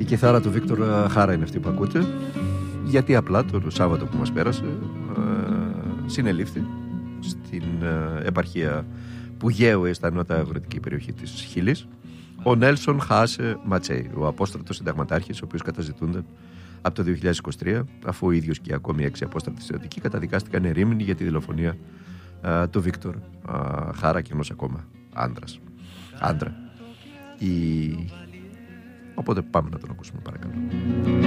Η κιθάρα του Βίκτορ Χάρα είναι αυτή που ακούτε, γιατί απλά το Σάββατο που μας πέρασε συνελήφθη στην επαρχία Πουγέουε, στα νότια αγροτική περιοχή της Χιλής, ο Νέλσον Χάσε Ματσέι, ο απόστρατος συνταγματάρχης, ο οποίος καταζητούνται από το 2023, αφού ο ίδιος και ακόμη 6 απόστρατοι στρατιωτικοί καταδικάστηκαν ερήμην για τη δολοφονία του Βίκτορ Χάρα και ενός ακόμα άντρα. Οπότε πάμε να τον ακούσουμε, παρακαλώ.